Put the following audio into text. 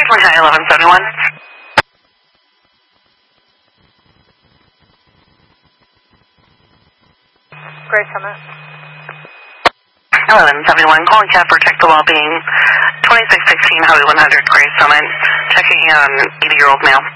Franklin County 1171. Grace Summit. 1171, calling CAP, protect the well-being. 2616 Highway 100, Grace Summit. Checking on 80-year-old male.